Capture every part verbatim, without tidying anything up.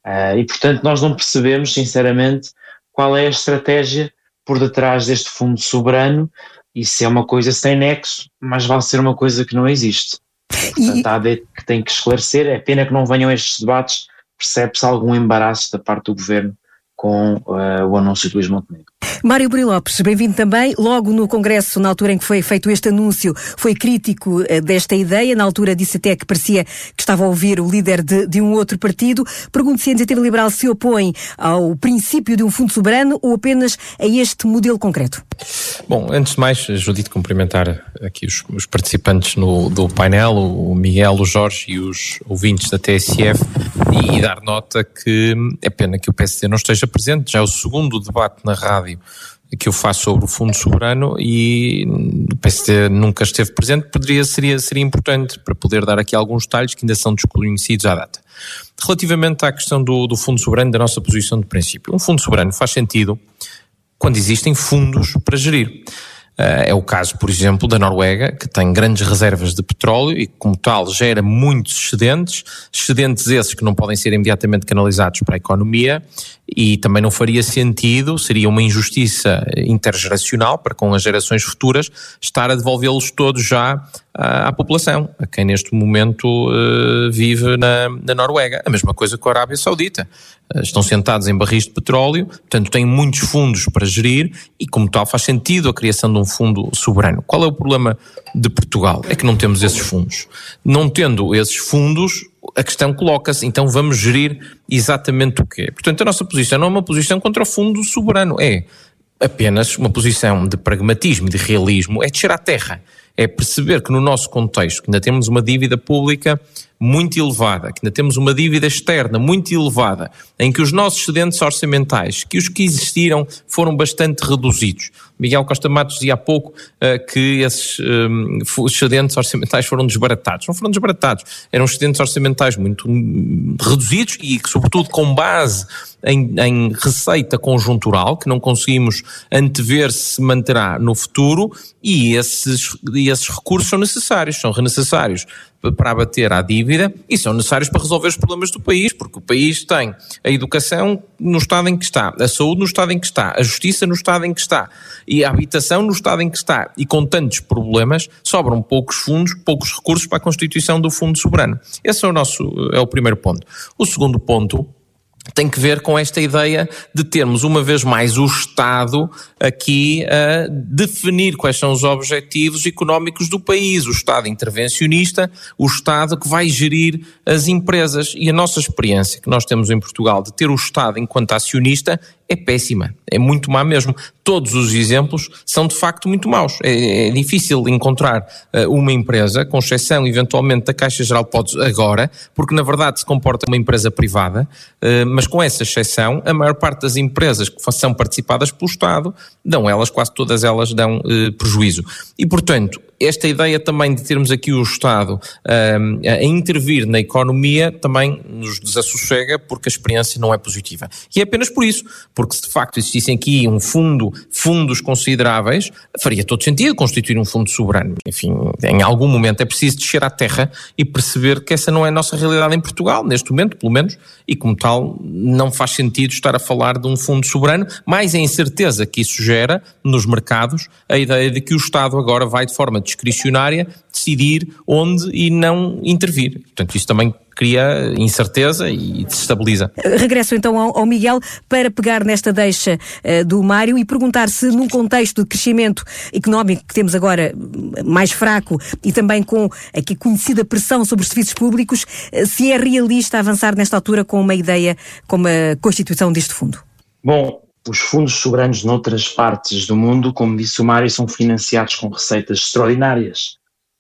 Uh, e, portanto, nós não percebemos, sinceramente, qual é a estratégia por detrás deste fundo soberano e se é uma coisa sem nexo, mas vale ser uma coisa que não existe. Portanto, a A D que tem que esclarecer, é pena que não venham estes debates, percebe-se algum embaraço da parte do Governo com uh, o anúncio de Luís Montenegro. Mário Bril Lopes, bem-vindo também. Logo no Congresso, na altura em que foi feito este anúncio, foi crítico uh, desta ideia. Na altura disse até que parecia que estava a ouvir o líder de, de um outro partido. Pergunto se a Iniciativa Liberal se opõe ao princípio de um fundo soberano ou apenas a este modelo concreto. Bom, antes de mais, Judite, cumprimentar aqui os, os participantes no, do painel, o Miguel, o Jorge e os ouvintes da T S F, e, e dar nota que é pena que o P S D não esteja presente. Já é o segundo debate na rádio que eu faço sobre o Fundo Soberano e o P S D nunca esteve presente. Poderia, seria, seria importante para poder dar aqui alguns detalhes que ainda são desconhecidos à data. Relativamente à questão do, do Fundo Soberano, da nossa posição de princípio. Um Fundo Soberano faz sentido quando existem fundos para gerir. Uh, é o caso, por exemplo, da Noruega, que tem grandes reservas de petróleo e, como tal, gera muitos excedentes, excedentes esses que não podem ser imediatamente canalizados para a economia, e também não faria sentido, seria uma injustiça intergeracional para com as gerações futuras, estar a devolvê-los todos já à, à população, a quem neste momento uh, vive na, na Noruega. A mesma coisa com a Arábia Saudita. Uh, estão sentados em barris de petróleo, portanto têm muitos fundos para gerir e, como tal, faz sentido a criação de um fundo soberano. Qual é o problema de Portugal? É que não temos esses fundos. Não tendo esses fundos, a questão coloca-se, então vamos gerir exatamente o quê? Portanto, a nossa posição não é uma posição contra o fundo soberano, é apenas uma posição de pragmatismo e de realismo, é descer à terra, é perceber que no nosso contexto, que ainda temos uma dívida pública muito elevada, que ainda temos uma dívida externa muito elevada, em que os nossos excedentes orçamentais, que os que existiram, foram bastante reduzidos. Miguel Costa Matos dizia há pouco uh, que esses um, excedentes orçamentais foram desbaratados. Não foram desbaratados, eram excedentes orçamentais muito um, reduzidos e que, sobretudo, com base em, em receita conjuntural, que não conseguimos antever se manterá no futuro, e esses, e esses recursos são necessários, são necessários para abater à dívida e são necessários para resolver os problemas do país, porque o país tem a educação no estado em que está, a saúde no estado em que está, a justiça no estado em que está e a habitação no estado em que está, e com tantos problemas sobram poucos fundos, poucos recursos para a constituição do Fundo Soberano. Esse é o nosso, é o primeiro ponto. O segundo ponto tem que ver com esta ideia de termos uma vez mais o Estado aqui a definir quais são os objetivos económicos do país, o Estado intervencionista, o Estado que vai gerir as empresas. E a nossa experiência que nós temos em Portugal de ter o Estado enquanto acionista é péssima, é muito má mesmo. Todos os exemplos são de facto muito maus. É, é difícil encontrar uh, uma empresa, com exceção eventualmente da Caixa Geral de Depósitos agora, porque na verdade se comporta como uma empresa privada, uh, mas com essa exceção, a maior parte das empresas que são participadas pelo Estado, dão elas, quase todas elas dão uh, prejuízo. E portanto, esta ideia também de termos aqui o Estado um, a intervir na economia também nos desassossega, porque a experiência não é positiva. E é apenas por isso, porque se de facto existissem aqui um fundo, fundos consideráveis, faria todo sentido constituir um fundo soberano. Enfim, em algum momento é preciso descer à terra e perceber que essa não é a nossa realidade em Portugal, neste momento, pelo menos, e como tal não faz sentido estar a falar de um fundo soberano, mais a incerteza que isso gera nos mercados, a ideia de que o Estado agora vai de forma discricionária decidir onde e não intervir. Portanto, isso também cria incerteza e desestabiliza. Regresso então ao, ao Miguel para pegar nesta deixa uh, do Mário e perguntar se num contexto de crescimento económico que temos agora mais fraco e também com aqui conhecida pressão sobre os serviços públicos, uh, se é realista avançar nesta altura com uma ideia como a constituição deste fundo. Bom, os fundos soberanos noutras partes do mundo, como disse o Mário, são financiados com receitas extraordinárias.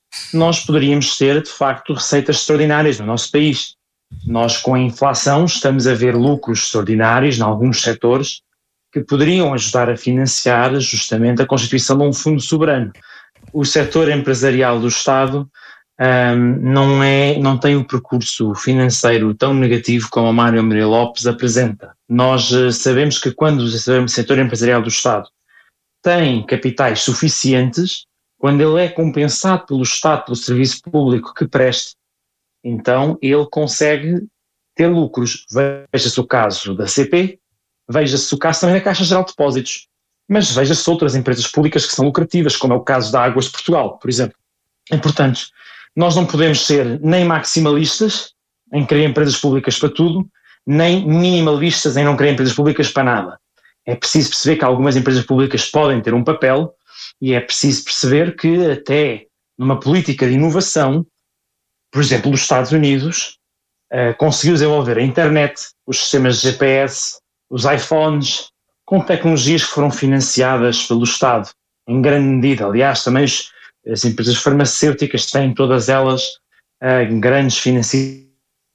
Nós poderíamos ter, de facto, receitas extraordinárias no nosso país. Nós, com a inflação, estamos a ver lucros extraordinários em alguns setores que poderiam ajudar a financiar justamente a constituição de um fundo soberano. O setor empresarial do Estado um, não, é, não tem um percurso financeiro tão negativo como o Mário Bril Lopes apresenta. Nós uh, sabemos que quando o setor empresarial do Estado tem capitais suficientes, quando ele é compensado pelo Estado, pelo serviço público que presta, então ele consegue ter lucros. Veja-se o caso da C P, veja-se o caso também da Caixa Geral de Depósitos, mas veja-se outras empresas públicas que são lucrativas, como é o caso da Águas de Portugal, por exemplo. E, portanto, nós não podemos ser nem maximalistas em querer empresas públicas para tudo, nem minimalistas em não querer empresas públicas para nada. É preciso perceber que algumas empresas públicas podem ter um papel e é preciso perceber que até numa política de inovação, por exemplo, os Estados Unidos uh, conseguiu desenvolver a internet, os sistemas de G P S, os iPhones, com tecnologias que foram financiadas pelo Estado, em grande medida. Aliás, também as, as empresas farmacêuticas têm todas elas uh, grandes financiamentos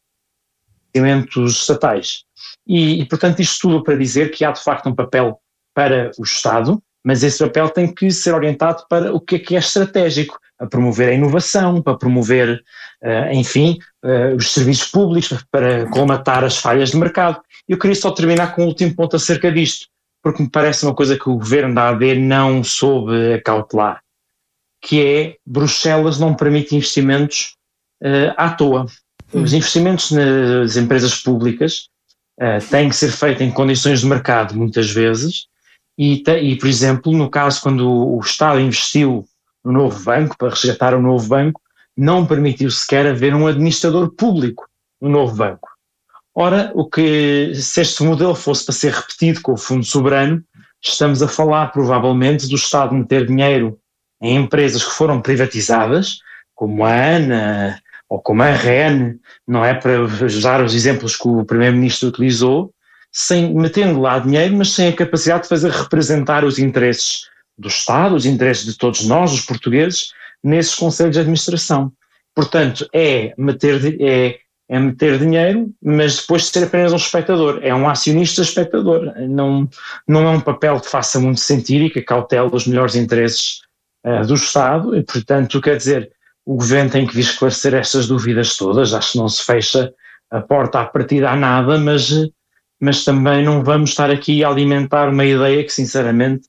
estatais. E, e, portanto, isto tudo para dizer que há de facto um papel para o Estado, mas esse papel tem que ser orientado para o que é que é estratégico, a promover a inovação, para promover, uh, enfim, uh, os serviços públicos, para colmatar as falhas de mercado. Eu queria só terminar com um último ponto acerca disto, porque me parece uma coisa que o governo da A D não soube acautelar, que é Bruxelas não permite investimentos uh, à toa. Os investimentos nas empresas públicas uh, têm que ser feitos em condições de mercado, muitas vezes, e, e, por exemplo, no caso quando o Estado investiu no novo banco, para resgatar o novo banco, não permitiu sequer haver um administrador público no novo banco. Ora, o que, se este modelo fosse para ser repetido com o Fundo Soberano, estamos a falar provavelmente do Estado meter dinheiro em empresas que foram privatizadas, como a ANA ou como a REN, não é, para usar os exemplos que o Primeiro-Ministro utilizou, sem, metendo lá dinheiro, mas sem a capacidade de fazer representar os interesses do Estado, os interesses de todos nós, os portugueses, nesses conselhos de administração. Portanto, é meter, é, é meter dinheiro, mas depois de ser apenas um espectador. É um acionista espectador. Não, não é um papel que faça muito sentido e que cautela os melhores interesses uh, do Estado. E, portanto, quer dizer, o Governo tem que vir esclarecer estas dúvidas todas. Acho que não se fecha a porta à partida a nada, mas, mas também não vamos estar aqui a alimentar uma ideia que, sinceramente,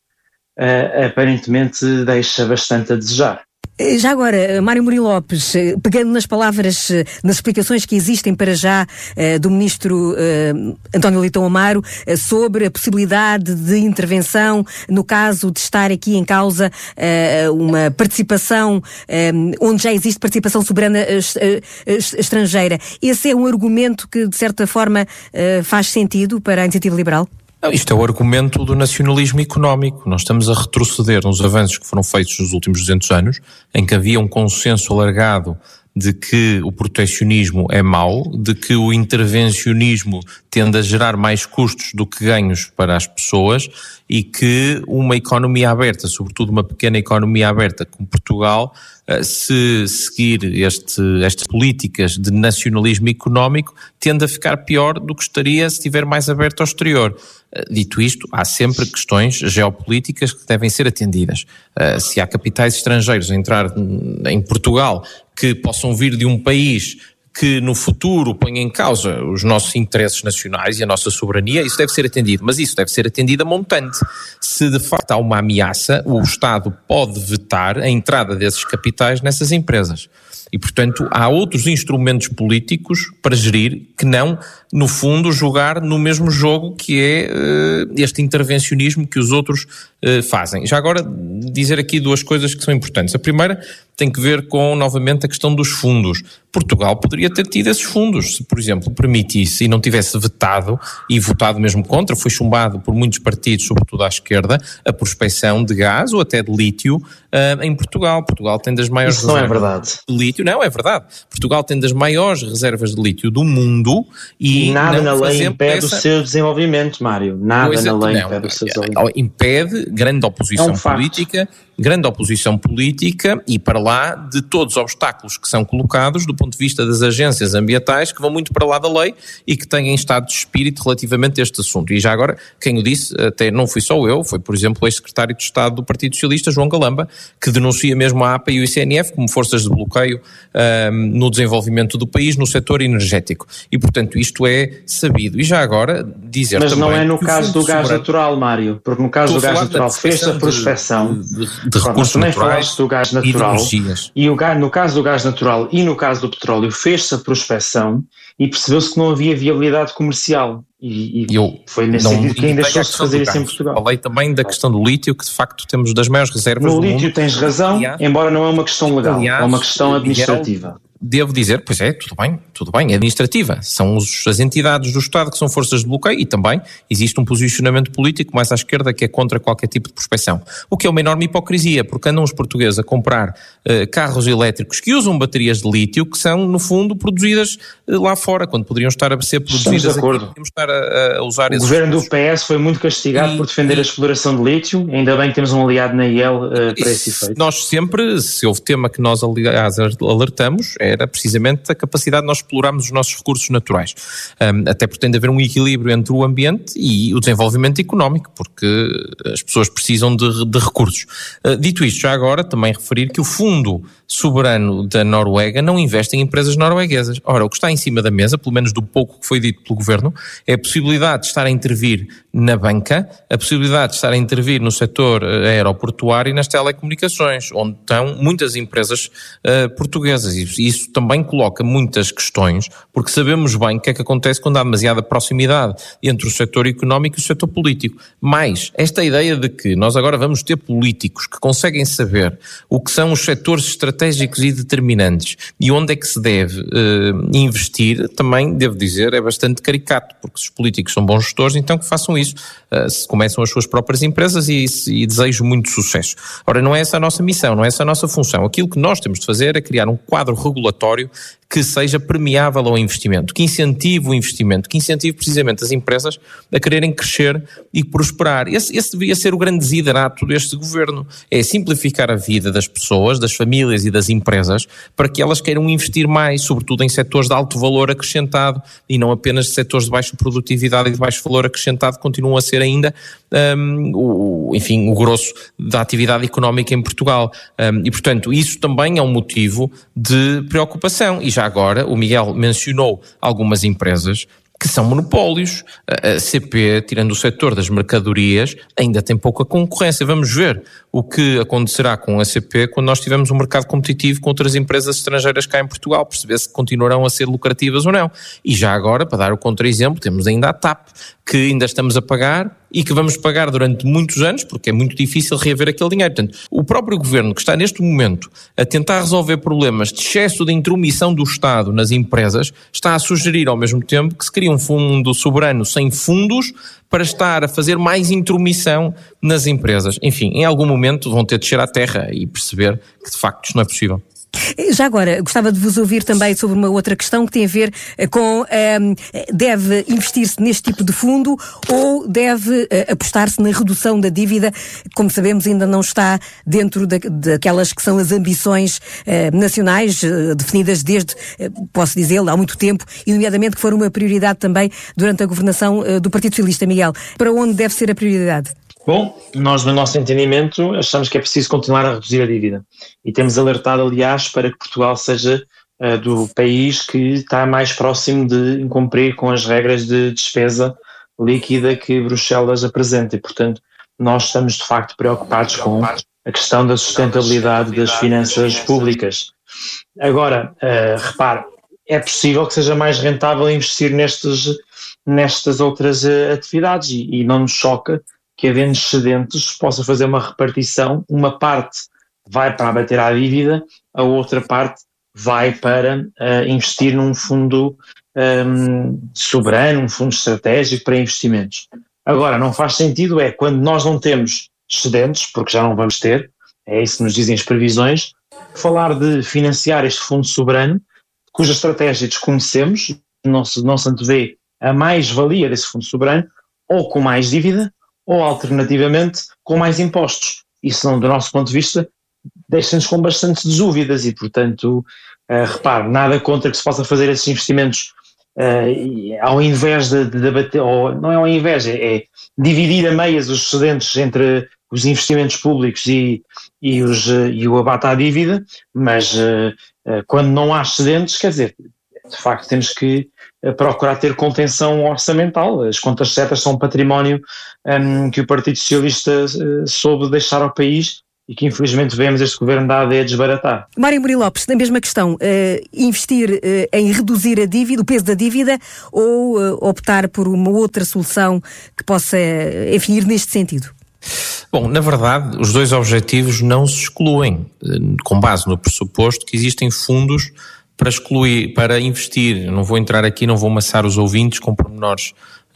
Uh, aparentemente deixa bastante a desejar. Já agora, Mário Murilo Lopes, pegando nas palavras, nas explicações que existem para já uh, do Ministro uh, António Leitão Amaro uh, sobre a possibilidade de intervenção no caso de estar aqui em causa uh, uma participação um, onde já existe participação soberana uh, uh, estrangeira. Esse é um argumento que, de certa forma, uh, faz sentido para a Iniciativa Liberal? Não, isto é o argumento do nacionalismo económico. Nós estamos a retroceder nos avanços que foram feitos nos últimos duzentos anos, em que havia um consenso alargado de que o protecionismo é mau, de que o intervencionismo tende a gerar mais custos do que ganhos para as pessoas e que uma economia aberta, sobretudo uma pequena economia aberta como Portugal, se seguir este, estas políticas de nacionalismo económico, tende a ficar pior do que estaria se estiver mais aberto ao exterior. Dito isto, há sempre questões geopolíticas que devem ser atendidas. Se há capitais estrangeiros a entrar em Portugal que possam vir de um país que no futuro ponha em causa os nossos interesses nacionais e a nossa soberania, isso deve ser atendido, mas isso deve ser atendido a montante. Se de facto há uma ameaça, o Estado pode vetar a entrada desses capitais nessas empresas. E, portanto, há outros instrumentos políticos para gerir que não, no fundo, jogar no mesmo jogo que é uh, este intervencionismo que os outros uh, fazem. Já agora, dizer aqui duas coisas que são importantes. A primeira tem que ver com, novamente, a questão dos fundos. Portugal poderia ter tido esses fundos, se, por exemplo, permitisse e não tivesse vetado e votado mesmo contra, foi chumbado por muitos partidos, sobretudo à esquerda, a prospecção de gás ou até de lítio uh, em Portugal. Portugal tem das maiores Isso não é verdade. De lítio. Não, é verdade. Portugal tem das maiores reservas de lítio do mundo e, e nada na lei impede essa... o seu desenvolvimento, Mário. Nada pois na lei não, impede o seu desenvolvimento. Impede grande oposição é um política, grande oposição política e para lá de todos os obstáculos que são colocados do ponto de vista das agências ambientais que vão muito para lá da lei e que têm estado de espírito relativamente a este assunto. E já agora, quem o disse, até não fui só eu, foi por exemplo o ex-secretário de Estado do Partido Socialista, João Galamba, que denuncia mesmo a APA e o I C N F como forças de bloqueio um, no desenvolvimento do país, no setor energético. E portanto isto é sabido. E já agora dizer Mas também... Mas não é no caso do gás natural, Mário, porque no caso do gás natural fez-se a prospecção de, de, de recursos também naturais falaste do gás natural e, e o gás, no caso do gás natural e no caso do petróleo fez-se a prospecção e percebeu-se que não havia viabilidade comercial. E, e eu foi nesse sentido que ainda deixou-se fazer isso em Portugal. Falei também da questão do lítio, que de facto temos das maiores reservas no do lítio mundo. Tens razão, aliás, embora não é uma questão legal, aliás, é uma questão administrativa. Miguel, devo dizer, pois é, tudo bem, tudo bem, é administrativa. São os, as entidades do Estado que são forças de bloqueio e também existe um posicionamento político mais à esquerda que é contra qualquer tipo de prospecção. O que é uma enorme hipocrisia, porque andam os portugueses a comprar uh, carros elétricos que usam baterias de lítio que são, no fundo, produzidas uh, lá fora, quando poderiam estar a ser produzidas Estamos de acordo. Aqui, podemos estar a, a usar o esses governo recursos. do P S foi muito castigado e, por defender e, a exploração de lítio, ainda bem que temos um aliado na I E L uh, para esse efeito. Nós sempre, se houve tema que nós aliás alertamos, era precisamente a capacidade de nós explorarmos os nossos recursos naturais. Um, até porque tem de haver um equilíbrio entre o ambiente e o desenvolvimento económico, porque as pessoas precisam de, de recursos. Uh, dito isto, já agora também referir que o Fundo Soberano da Noruega não investe em empresas norueguesas. Ora, o que está em cima da mesa, pelo menos do pouco que foi dito pelo Governo, é a possibilidade de estar a intervir na banca, a possibilidade de estar a intervir no setor aeroportuário e nas telecomunicações, onde estão muitas empresas uh, portuguesas. E isso também coloca muitas questões, porque sabemos bem o que é que acontece quando há demasiada proximidade entre o setor económico e o setor político. Mas esta ideia de que nós agora vamos ter políticos que conseguem saber o que são os setores estratégicos e determinantes e onde é que se deve uh, investir, também, devo dizer, é bastante caricato, porque se os políticos são bons gestores, então que façam isso. Uh, se começam as suas próprias empresas e, e desejo muito sucesso. Ora, não é essa a nossa missão, não é essa a nossa função. Aquilo que nós temos de fazer é criar um quadro regulatório que seja permeável ao investimento, que incentive o investimento, que incentive precisamente as empresas a quererem crescer e prosperar. Esse, esse devia ser o grande desiderato deste governo, é simplificar a vida das pessoas, das famílias e das empresas, para que elas queiram investir mais, sobretudo em setores de alto valor acrescentado, e não apenas setores de baixa produtividade e de baixo valor acrescentado, que continuam a ser ainda, um, o, enfim, o grosso da atividade económica em Portugal. Um, e, portanto, isso também é um motivo de preocupação. E já agora, o Miguel mencionou algumas empresas que são monopólios. A C P, tirando o setor das mercadorias, ainda tem pouca concorrência. Vamos ver o que acontecerá com a C P quando nós tivermos um mercado competitivo com outras empresas estrangeiras cá em Portugal, perceber se continuarão a ser lucrativas ou não. E já agora, para dar o contra-exemplo, temos ainda a TAP, que ainda estamos a pagar e que vamos pagar durante muitos anos, porque é muito difícil reaver aquele dinheiro. Portanto, o próprio governo que está neste momento a tentar resolver problemas de excesso de intromissão do Estado nas empresas, está a sugerir ao mesmo tempo que se cria um fundo soberano sem fundos para estar a fazer mais intromissão nas empresas. Enfim, em algum momento vão ter de descer à terra e perceber que de facto isto não é possível. Já agora, gostava de vos ouvir também sobre uma outra questão que tem a ver com um, deve investir-se neste tipo de fundo ou deve uh, apostar-se na redução da dívida, como sabemos ainda não está dentro da, daquelas que são as ambições uh, nacionais uh, definidas desde, uh, posso dizê-lo, há muito tempo, e nomeadamente que foram uma prioridade também durante a governação uh, do Partido Socialista. Miguel, para onde deve ser a prioridade? Bom, nós no nosso entendimento achamos que é preciso continuar a reduzir a dívida e temos alertado, aliás, para que Portugal seja uh, do país que está mais próximo de cumprir com as regras de despesa líquida que Bruxelas apresenta e, portanto, nós estamos de facto preocupados com a questão da sustentabilidade das finanças públicas. Agora, uh, repare, é possível que seja mais rentável investir nestes, nestas outras uh, atividades e, e não nos choca que, havendo excedentes, possa fazer uma repartição, uma parte vai para abater a dívida, a outra parte vai para uh, investir num fundo um, soberano, um fundo estratégico para investimentos. Agora, não faz sentido é, quando nós não temos excedentes, porque já não vamos ter, é isso que nos dizem as previsões, falar de financiar este fundo soberano, cuja estratégia desconhecemos, não se, não se antevê a mais-valia desse fundo soberano, ou com mais dívida, ou alternativamente com mais impostos. Isso, do nosso ponto de vista, deixa-nos com bastantes dúvidas e, portanto, uh, repare, nada contra que se possa fazer esses investimentos uh, ao invés de, de debater, ou não é ao invés, é, é dividir a meias os excedentes entre os investimentos públicos e, e, os, uh, e o abate à dívida, mas uh, uh, quando não há excedentes, quer dizer, de facto temos que procurar ter contenção orçamental. As contas certas são um património um, que o Partido Socialista uh, soube deixar ao país e que infelizmente vemos este governo da A D a desbaratar. Mário Murilo Lopes, na mesma questão, uh, investir uh, em reduzir a dívida, o peso da dívida, ou uh, optar por uma outra solução que possa, enfim, ir neste sentido? Bom, na verdade, os dois objetivos não se excluem, com base no pressuposto que existem fundos para excluir, para investir. Não vou entrar aqui, não vou amassar os ouvintes com pormenores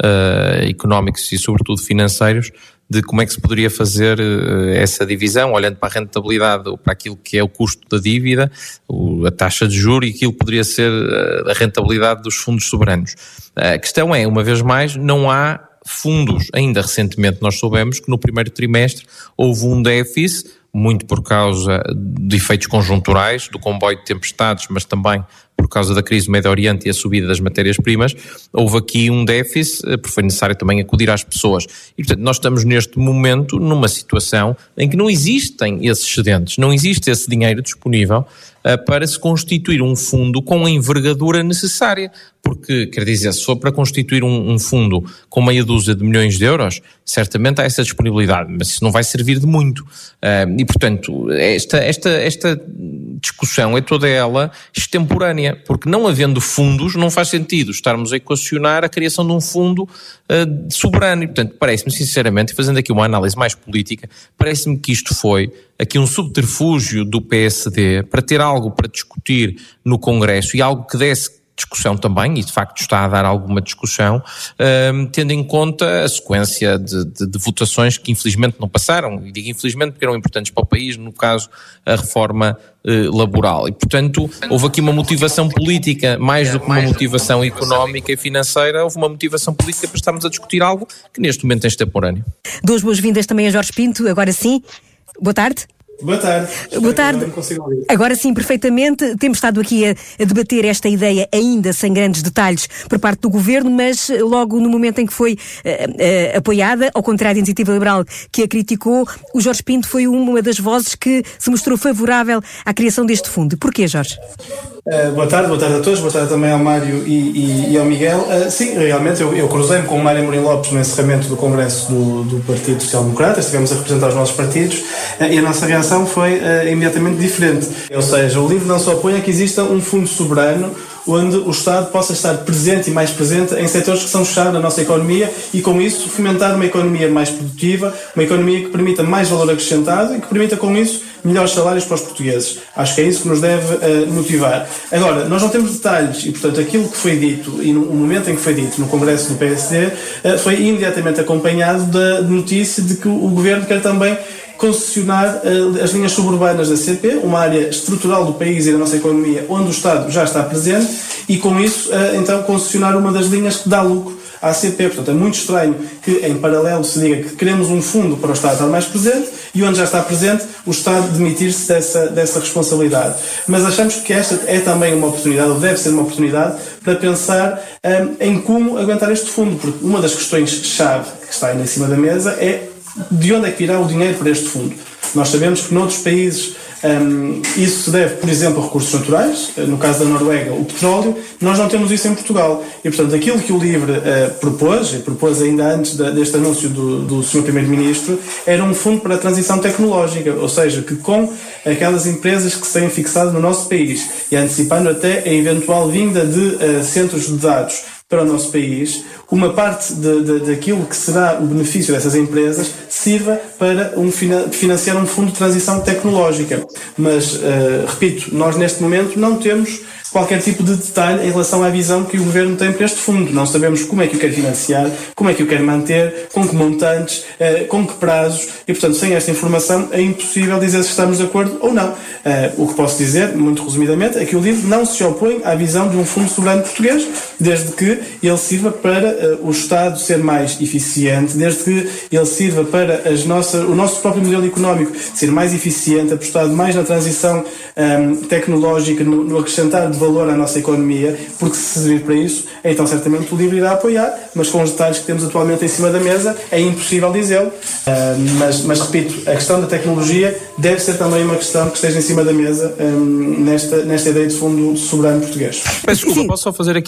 uh, económicos e sobretudo financeiros de como é que se poderia fazer uh, essa divisão, olhando para a rentabilidade ou para aquilo que é o custo da dívida, o, a taxa de juros e aquilo que poderia ser uh, a rentabilidade dos fundos soberanos. Uh, a questão é, uma vez mais, não há fundos. Ainda recentemente nós soubemos que no primeiro trimestre houve um déficit, muito por causa de efeitos conjunturais, do comboio de tempestades, mas também por causa da crise do Médio Oriente e a subida das matérias-primas. Houve aqui um déficit, porque foi necessário também acudir às pessoas. E, portanto, nós estamos neste momento numa situação em que não existem esses excedentes, não existe esse dinheiro disponível uh, para se constituir um fundo com a envergadura necessária. Porque, quer dizer, se for para constituir um, um fundo com meia dúzia de milhões de euros, certamente há essa disponibilidade, mas isso não vai servir de muito. Uh, e, portanto, esta, esta, esta discussão é toda ela extemporânea, porque não havendo fundos, não faz sentido estarmos a equacionar a criação de um fundo uh, soberano. E, portanto, parece-me, sinceramente, fazendo aqui uma análise mais política, parece-me que isto foi aqui um subterfúgio do P S D para ter algo para discutir no Congresso e algo que desse discussão também, e de facto está a dar alguma discussão, um, tendo em conta a sequência de, de, de votações que infelizmente não passaram, e digo infelizmente porque eram importantes para o país, no caso a reforma uh, laboral, e portanto houve aqui uma motivação política, mais do que uma motivação económica e financeira, houve uma motivação política para estarmos a discutir algo que neste momento é extemporâneo. Duas boas-vindas também a Jorge Pinto, agora sim, boa tarde. Boa tarde. Boa tarde. Agora sim, perfeitamente. Temos estado aqui a, a debater esta ideia ainda sem grandes detalhes por parte do Governo, mas logo no momento em que foi uh, uh, apoiada, ao contrário da Iniciativa Liberal que a criticou, o Jorge Pinto foi uma das vozes que se mostrou favorável à criação deste fundo. Porquê, Jorge? Uh, boa tarde, boa tarde a todos, boa tarde também ao Mário e, e, e ao Miguel. Uh, sim, realmente eu, eu cruzei-me com o Mário Murilo Lopes no encerramento do Congresso do, do Partido Social Democrata, estivemos a representar os nossos partidos uh, e a nossa reação foi uh, imediatamente diferente. Ou seja, o livro não só apoia que exista um fundo soberano onde o Estado possa estar presente e mais presente em setores que são chave da nossa economia e, com isso, fomentar uma economia mais produtiva, uma economia que permita mais valor acrescentado e que permita, com isso, melhores salários para os portugueses. Acho que é isso que nos deve uh, motivar. Agora, nós não temos detalhes e, portanto, aquilo que foi dito e no, no momento em que foi dito no Congresso do P S D uh, foi imediatamente acompanhado da notícia de que o, o Governo quer também concessionar uh, as linhas suburbanas da C P, uma área estrutural do país e da nossa economia onde o Estado já está presente e, com isso, uh, então, concessionar uma das linhas que dá lucro à C P. Portanto, é muito estranho que, em paralelo, se diga que queremos um fundo para o Estado estar mais presente e onde já está presente, o Estado demitir-se dessa, dessa responsabilidade. Mas achamos que esta é também uma oportunidade, ou deve ser uma oportunidade, para pensar um, em como aguentar este fundo, porque uma das questões-chave que está aí em cima da mesa é de onde é que virá o dinheiro para este fundo. Nós sabemos que noutros países um, isso se deve, por exemplo, a recursos naturais, no caso da Noruega, o petróleo. Nós não temos isso em Portugal. E, portanto, aquilo que o LIVRE uh, propôs, e propôs ainda antes de, deste anúncio do, do senhor Primeiro-Ministro, era um fundo para a transição tecnológica, ou seja, que com aquelas empresas que se têm fixado no nosso país e antecipando até a eventual vinda de uh, centros de dados para o nosso país, uma parte de, de, daquilo que será o benefício dessas empresas sirva para um, financiar um fundo de transição tecnológica. Mas, uh, repito, nós neste momento não temos qualquer tipo de detalhe em relação à visão que o Governo tem para este fundo. Não sabemos como é que o quer financiar, como é que o quer manter, com que montantes, uh, com que prazos, e, portanto, sem esta informação é impossível dizer se estamos de acordo ou não. Uh, o que posso dizer, muito resumidamente, é que o LIVRE não se opõe à visão de um fundo soberano português, desde que ele sirva para uh, o Estado ser mais eficiente, desde que ele sirva para as nossas, o nosso próprio modelo económico ser mais eficiente, apostado mais na transição um, tecnológica, no, no acrescentar de valor à nossa economia, porque se servir para isso, então certamente o LIVRE irá apoiar, mas com os detalhes que temos atualmente em cima da mesa é impossível dizê-lo. Uh, mas, mas repito, a questão da tecnologia deve ser também uma questão que esteja em cima da mesa um, nesta, nesta ideia de fundo soberano português. Peço desculpa, posso só fazer aqui uma pequeníssima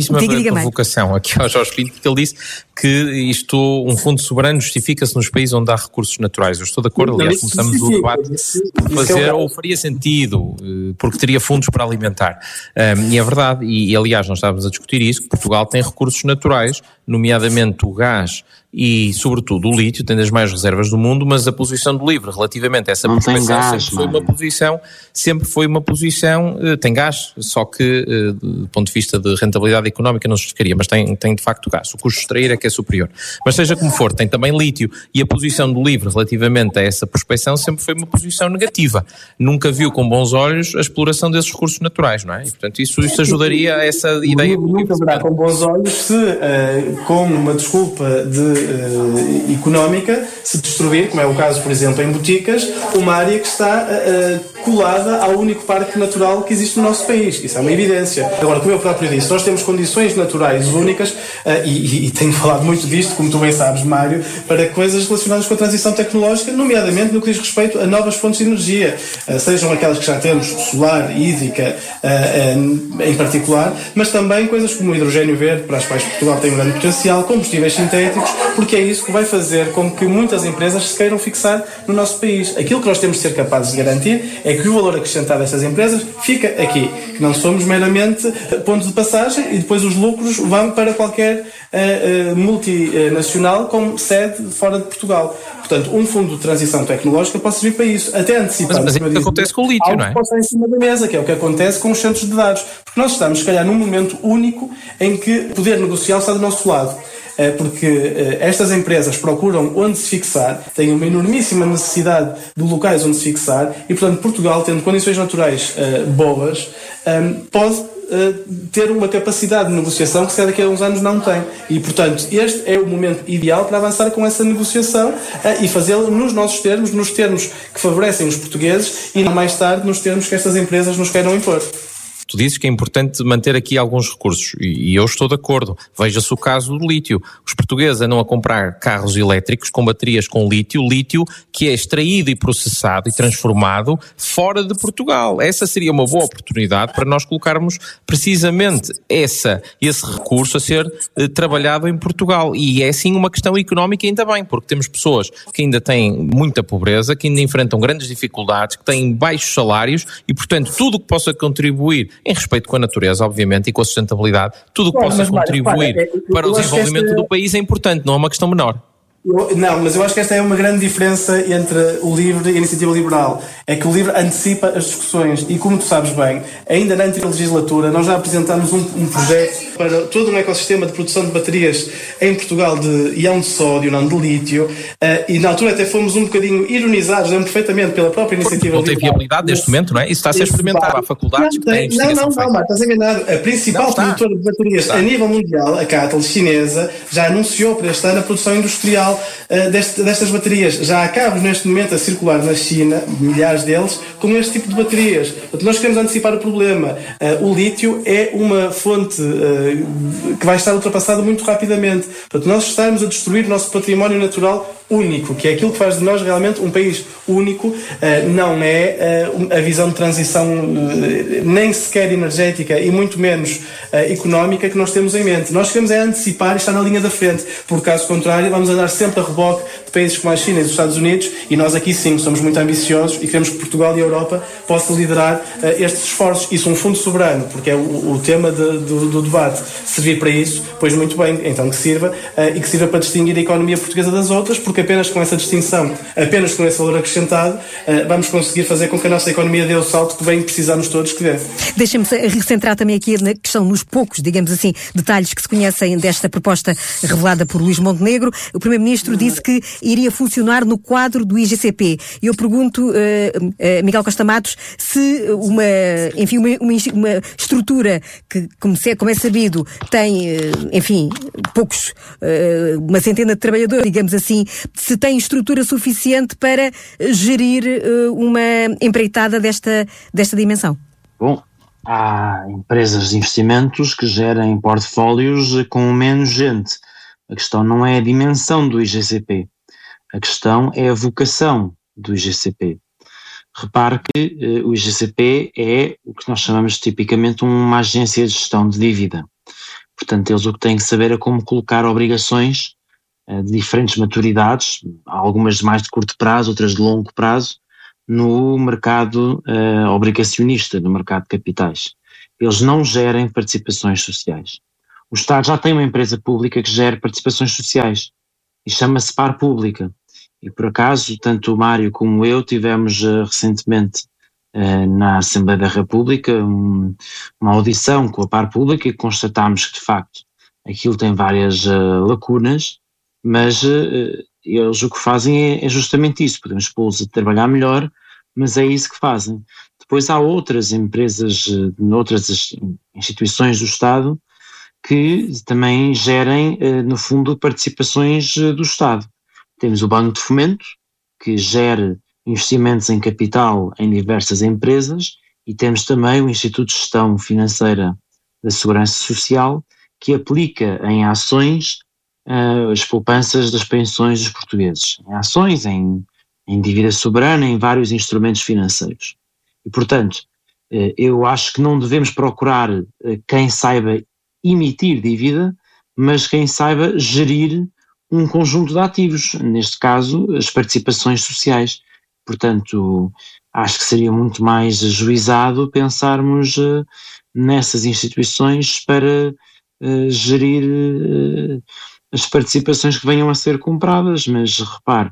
pequeníssima diga, diga provocação mais. Aqui ao Jorge Pinto, porque ele disse que isto, um fundo soberano justifica-se nos países onde há recursos naturais. Eu estou de acordo, aliás, começamos o debate por fazer, ou faria sentido, porque teria fundos para alimentar. Um, e é verdade, e, e aliás nós estávamos a discutir isso, que Portugal tem recursos naturais, nomeadamente o gás e, sobretudo, o lítio, tem das mais reservas do mundo, mas a posição do LIVRE relativamente a essa não prospecção gás, sempre foi uma posição, sempre foi uma posição, uh, tem gás, só que uh, do ponto de vista de rentabilidade económica não se justificaria, mas tem, tem de facto gás. O custo de extrair é que é superior. Mas seja como for, tem também lítio, e a posição do LIVRE relativamente a essa prospecção sempre foi uma posição negativa. Nunca viu com bons olhos a exploração desses recursos naturais, não é? E, portanto, isso, isso ajudaria a essa ideia. Nunca verá com bons olhos se, uh, com uma desculpa de Uh, económica, se destruir, como é o caso, por exemplo, em Boticas, uma área que está uh, colada ao único parque natural que existe no nosso país. Isso é uma evidência. Agora, como eu próprio disse, nós temos condições naturais únicas uh, e, e, e tenho falado muito disto, como tu bem sabes, Mário, para coisas relacionadas com a transição tecnológica, nomeadamente no que diz respeito a novas fontes de energia, uh, sejam aquelas que já temos, solar, hídrica, uh, uh, em particular, mas também coisas como o hidrogênio verde, para as quais Portugal tem um grande potencial, combustíveis sintéticos, porque é isso que vai fazer com que muitas empresas se queiram fixar no nosso país. Aquilo que nós temos de ser capazes de garantir é que o valor acrescentado destas empresas fica aqui, que não somos meramente pontos de passagem e depois os lucros vão para qualquer uh, uh, multinacional com sede fora de Portugal. Portanto, um fundo de transição tecnológica pode servir para isso, até antecipar. Mas, mas é o que acontece com o lítio, não é? Algo que possa em cima da mesa, que é o que acontece com os centros de dados. Porque nós estamos, se calhar, num momento único em que o poder negocial está do nosso lado. Porque estas empresas procuram onde se fixar, têm uma enormíssima necessidade de locais onde se fixar e, portanto, Portugal, tendo condições naturais uh, boas, um, pode uh, ter uma capacidade de negociação que se daqui a uns anos não tem. E, portanto, este é o momento ideal para avançar com essa negociação uh, e fazê-la nos nossos termos, nos termos que favorecem os portugueses e não mais tarde nos termos que estas empresas nos queiram impor. Tu dizes que é importante manter aqui alguns recursos e eu estou de acordo. Veja-se o caso do lítio. Os portugueses andam a comprar carros elétricos com baterias com lítio, lítio que é extraído e processado e transformado fora de Portugal. Essa seria uma boa oportunidade para nós colocarmos precisamente essa, esse recurso a ser eh, trabalhado em Portugal. E é sim uma questão económica ainda bem, porque temos pessoas que ainda têm muita pobreza, que ainda enfrentam grandes dificuldades, que têm baixos salários e, portanto, tudo o que possa contribuir em respeito com a natureza, obviamente, e com a sustentabilidade, tudo o que possa contribuir para o desenvolvimento do país é importante, não é uma questão menor. Eu, não, mas eu acho que esta é uma grande diferença entre o LIVRE e a Iniciativa Liberal. É que o LIVRE antecipa as discussões e, como tu sabes bem, ainda na anterior legislatura nós já apresentámos um, um projeto para todo um ecossistema de produção de baterias em Portugal de íon de sódio, não de lítio, uh, e na altura até fomos um bocadinho ironizados, lembro perfeitamente, pela própria Iniciativa Liberal. Não tem viabilidade neste momento, não é? Isso está a ser experimentado. Há faculdades que têm Não, não, não, Marta, estás enganado. A principal produtora de baterias a nível mundial, a Catalyst chinesa, já anunciou para este ano a produção industrial Uh, deste, destas baterias. Já há cabos neste momento a circular na China, milhares deles, com este tipo de baterias. Portanto, nós queremos antecipar o problema. Uh, o lítio é uma fonte uh, que vai estar ultrapassada muito rapidamente. Portanto, nós estamos a destruir o nosso património natural único, que é aquilo que faz de nós realmente um país único, uh, não é uh, a visão de transição uh, nem sequer energética e muito menos uh, económica que nós temos em mente. Nós queremos é antecipar e estar na linha da frente, porque caso contrário vamos andar sempre a reboque de países como a China e os Estados Unidos, e nós aqui sim somos muito ambiciosos e queremos que Portugal e a Europa possam liderar uh, estes esforços. Isso é um fundo soberano, porque é o, o tema de, do, do debate. Servir para isso, pois muito bem, então que sirva uh, e que sirva para distinguir a economia portuguesa das outras, porque apenas com essa distinção, apenas com esse valor acrescentado, uh, vamos conseguir fazer com que a nossa economia dê o salto que bem precisamos todos que dê. Deixem-me recentrar também aqui na questão, nos poucos, digamos assim, detalhes que se conhecem desta proposta revelada por Luís Montenegro. O Primeiro-Ministro disse que iria funcionar no quadro do I G C P. Eu pergunto, uh, uh, Miguel Costa Matos, se uma, enfim, uma, uma, uma estrutura que, como, se, como é sabido, tem, uh, enfim, poucos, uh, uma centena de trabalhadores, digamos assim, se tem estrutura suficiente para gerir uh, uma empreitada desta, desta dimensão? Bom, há empresas de investimentos que gerem portfólios com menos gente. A questão não é a dimensão do I G C P, a questão é a vocação do I G C P. Repare que uh, o I G C P é o que nós chamamos tipicamente uma agência de gestão de dívida. Portanto, eles o que têm que saber é como colocar obrigações uh, de diferentes maturidades, algumas mais de curto prazo, outras de longo prazo, no mercado uh, obrigacionista, no mercado de capitais. Eles não gerem participações sociais. O Estado já tem uma empresa pública que gera participações sociais e chama-se Par Pública. E por acaso, tanto o Mário como eu tivemos uh, recentemente uh, na Assembleia da República um, uma audição com a Par Pública e constatámos que de facto aquilo tem várias uh, lacunas, mas uh, eles o que fazem é, é justamente isso. Podemos pô-los a trabalhar melhor, mas é isso que fazem. Depois há outras empresas, uh, outras instituições do Estado que também gerem, uh, no fundo, participações uh, do Estado. Temos o Banco de Fomento, que gera investimentos em capital em diversas empresas, e temos também o Instituto de Gestão Financeira da Segurança Social, que aplica em ações uh, as poupanças das pensões dos portugueses. Em ações, em, em dívida soberana, em vários instrumentos financeiros. E, portanto, uh, eu acho que não devemos procurar uh, quem saiba emitir dívida, mas quem saiba gerir um conjunto de ativos, neste caso as participações sociais. Portanto, acho que seria muito mais ajuizado pensarmos uh, nessas instituições para uh, gerir uh, as participações que venham a ser compradas, mas repare,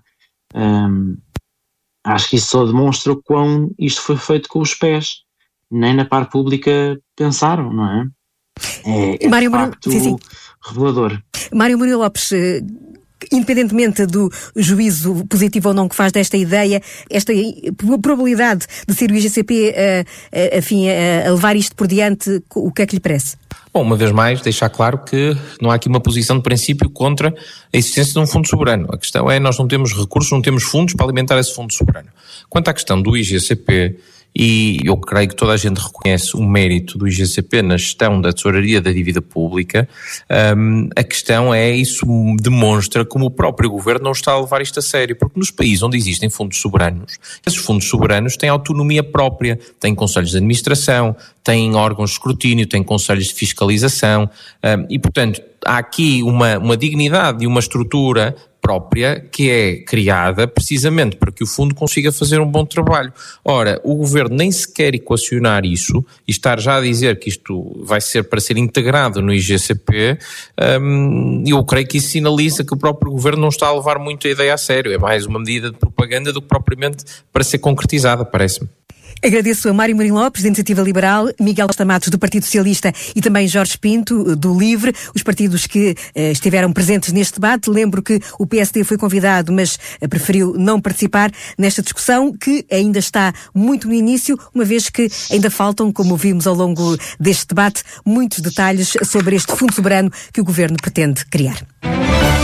um, acho que isso só demonstra o quão isto foi feito com os pés. Nem na Par Pública pensaram, não é? É, é Mário de facto Murilo, sim, sim. revelador. Mário Murilo Lopes, independentemente do juízo positivo ou não que faz desta ideia, esta probabilidade de ser o I G C P a, a, enfim, a, a levar isto por diante, o que é que lhe parece? Bom, uma vez mais, deixar claro que não há aqui uma posição de princípio contra a existência de um fundo soberano. A questão é, nós não temos recursos, não temos fundos para alimentar esse fundo soberano. Quanto à questão do I G C P, e eu creio que toda a gente reconhece o mérito do I G C P na gestão da tesouraria da dívida pública, um, a questão é, isso demonstra como o próprio governo não está a levar isto a sério, porque nos países onde existem fundos soberanos, esses fundos soberanos têm autonomia própria, têm conselhos de administração, têm órgãos de escrutínio, têm conselhos de fiscalização, um, e portanto há aqui uma, uma dignidade e uma estrutura própria que é criada precisamente para que o fundo consiga fazer um bom trabalho. Ora, o governo nem sequer equacionar isso e estar já a dizer que isto vai ser para ser integrado no I G C P, hum, eu creio que isso sinaliza que o próprio governo não está a levar muito a ideia a sério. É mais uma medida de propaganda do que propriamente para ser concretizada, parece-me. Agradeço a Mário Murilo Lopes, da Iniciativa Liberal, Miguel Costa Matos, do Partido Socialista, e também Jorge Pinto, do LIVRE, os partidos que eh, estiveram presentes neste debate. Lembro que o P S D foi convidado, mas eh, preferiu não participar nesta discussão, que ainda está muito no início, uma vez que ainda faltam, como vimos ao longo deste debate, muitos detalhes sobre este fundo soberano que o Governo pretende criar.